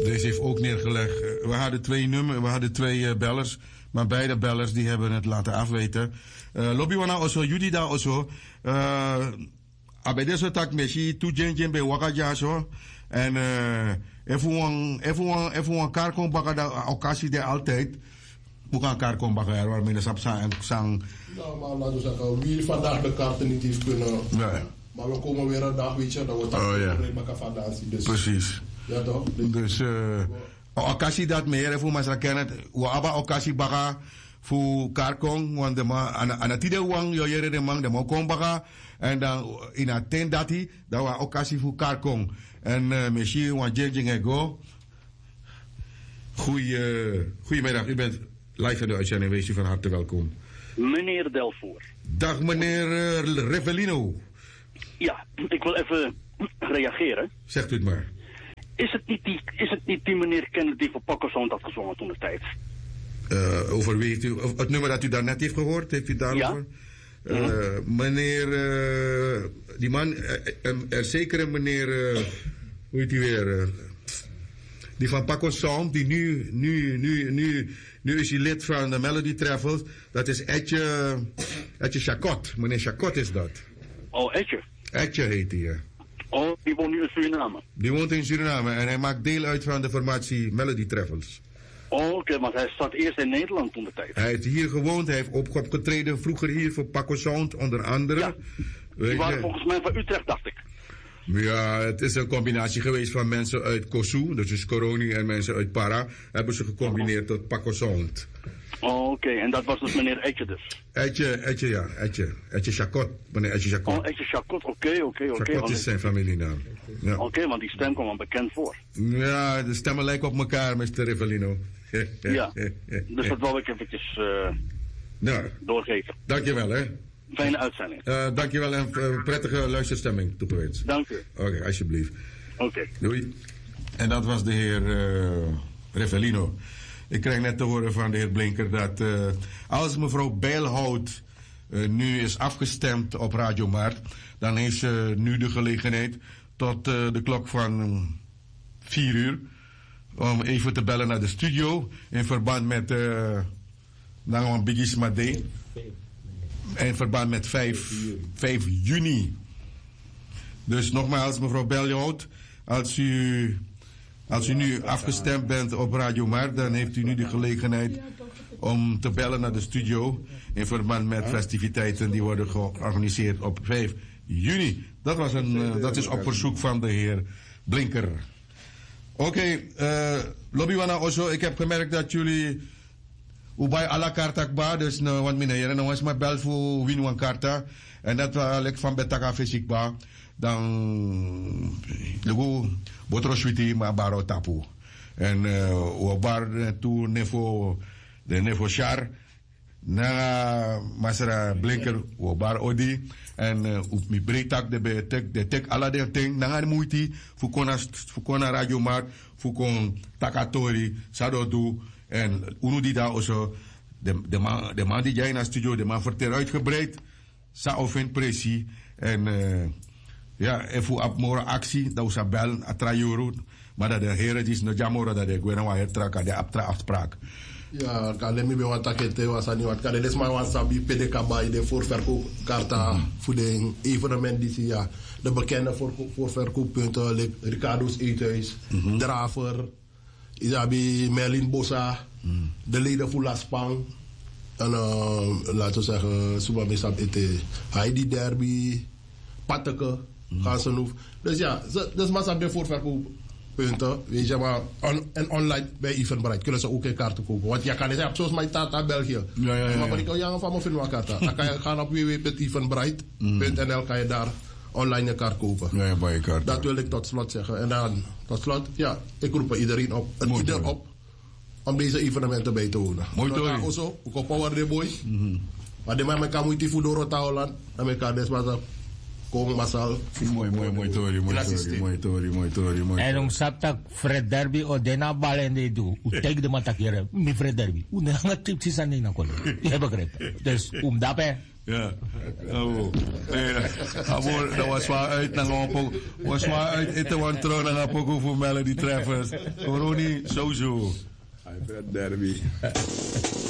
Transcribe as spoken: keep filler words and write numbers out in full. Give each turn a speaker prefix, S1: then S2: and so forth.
S1: deze heeft ook neergelegd. We hadden twee nummer, we hadden twee uh, bellers, maar beide bellers die hebben het laten afweten. Uh, Lobby wana also, Judy da also. Uh, Abede zo tak meshi tu jen jen be wakaja zo. En uh, even even even kar kon bakken da occasie de altijd. Hoe kan kar kon bakken waar men sap sang sang.
S2: Nou, maar laten we zeggen, wie vandaag de kaarten niet heeft kunnen.
S1: Nee.
S2: Maar we komen weer een dag, weet je, dat wordt
S1: oh, ja.
S2: dus.
S1: Precies.
S2: Ja toch?
S1: Dus uh, occasie dat meer even maar kennen. We hebben occasie bakken voor karkong, want de man aan het idee wang je jere de man de man kon bakken en dan in een ten dat hij dat was occasie voor karkong en uh, misschien want jenging go. Goeie, goedemiddag, u bent live in de uitzending, wees u van harte welkom.
S3: Meneer Delvoort.
S1: Dag meneer uh, Revellino.
S3: Ja, ik wil even reageren.
S1: Zegt u het maar.
S3: Is het niet die, is het niet die meneer Kennedy die voor Pakkerzoon had gezongen toen de tijd?
S1: Uh, over wie heeft u, het nummer dat u daarnet heeft gehoord, heeft u daarover? Ja. Uh, mm-hmm. Meneer, uh, die man, uh, uh, er zeker een meneer, uh, hoe heet die weer? Uh, die van Paco Sound, die nu, nu, nu, nu, nu is hij lid van de Melody Travels. Dat is Etje, Etje Chacot. Meneer Chacot is dat.
S3: Oh, Etje?
S1: Etje heet hij, ja.
S3: Oh, die woont nu in Suriname?
S1: Die woont in Suriname en hij maakt deel uit van de formatie Melody Travels.
S3: Oh, oké, okay, want hij zat eerst in Nederland toen de tijd.
S1: Hij heeft hier gewoond, hij heeft op, opgetreden vroeger hier voor Paco Sound, onder andere.
S3: Ja, die waren volgens mij van Utrecht, dacht ik.
S1: Ja, het is een combinatie geweest van mensen uit Kosu, dus Coroni, en mensen uit Para. Hebben ze gecombineerd oh. tot Paco Sound.
S3: Oh, oké, okay. En dat was dus meneer Etje dus?
S1: Etje, Etje, ja, Etje. Etje Chacot, meneer Etje Chacot.
S3: Oh, Etje Chacot, oké, oké, oké.
S1: Chacot is zijn familienaam. Ja.
S3: Oké, okay, want die stem kwam al bekend voor.
S1: Ja, de stemmen lijken op elkaar, mister Rivellino.
S3: Ja, dus dat wou ik eventjes uh,
S1: nou,
S3: doorgeven.
S1: Dankjewel, hè.
S3: Fijne uitzending.
S1: Uh, dankjewel en uh, prettige luisterstemming toegewenst.
S3: Dank u.
S1: Oké, okay, alsjeblieft.
S3: Oké. Okay.
S1: Doei. En dat was de heer uh, Rivellino. Ik krijg net te horen van de heer Blinker dat uh, als mevrouw Bijlhout uh, nu is afgestemd op Radio Maart, dan heeft ze nu de gelegenheid tot uh, de klok van vier uur om even te bellen naar de studio in verband met uh, Nangon Bigis Made. In verband met vijf juni. Dus nogmaals, mevrouw Bijlhout, als u, als u nu afgestemd bent op Radio Maart, dan heeft u nu de gelegenheid om te bellen naar de studio in verband met festiviteiten die worden georganiseerd op vijf juni. Dat, was een, uh, dat is op verzoek van de heer Blinker. Oké, okay, uh, Lobbywana Oso, ik heb gemerkt dat jullie ubay à la carte akba, dus nou, want meneer, en was maar bel voor win one karta, en dat was ik van betaka fysiek ba, dan lugu botro switi ma baro tapu, en we bar tu nevo de nevo char, na masera Blinker we bar odi, en op mi breetak de be tek de tek ala de ting, na moeite, voor kona voor kona Radio Maart, voor kon takatori, sadodu. En Uno die daar also, de, de, man, de man die jij in de studio, de man vertelt uitgebreid, sa of pressie. En uh, ja, even op morgen actie, dat we bellen, atrajuru. Maar dat de heren is no jamora dat de gwena wa hertraka, de aptra afspraak.
S2: Ja, kan de mi be wat takete was aan wat kan de maar wat sabi P D K bij de voorverkoopkarta voor de evenement die ja, de bekende voor, voorverkooppunten, like Ricardo's Eethuis, mm-hmm. Draver. Isabi Merlin Bossa, mm. de leden van Laspang. En uh, laten we zeggen, Subamisab Ete, Heidi Derby, Pateke, mm. Gansenhoef. Dus ja, dus maar zijn de voorverkooppunten. Weet je maar, on, en online bij Eventbrite kunnen ze ook een kaarten kopen. Want je kan het hebben, zoals mijn tata België.
S1: Ja, ja, ja.
S2: Maar ik kan jou van me vinden wat kaarten. Dan kan je gaan op w w w punt eventbrite punt n l, kan je daar online een kaart kopen.
S1: Ja, ja, bij je kaart.
S2: Dat wil ik tot slot zeggen. En dan, tot slot, ja, ik roep iedereen op, en ieder op, om deze evenementen bij te wonen.
S1: Mooi toch?
S2: Ik ga ook power de boy. Maar de man kan moeite voor Dorota Holland, en ik kan desmaals komen massaal.
S1: Mooi, mooi, mooi, Tori, mooi, Tori, mooi, Tori, mooi, Tori, mooi.
S4: En om saptak Fred Derby o dena balen de doe. U take de matakere, mi Fred Derby. U ne hangat tipsi sa nina kono. Je begrepen. Dus om dape.
S1: Ja, oh. Eh, dat was waar uit naar een poco. Was waar uit eten want terug naar een poco voor Melody Treffers. Coroni, sowieso.
S5: Fred Derby.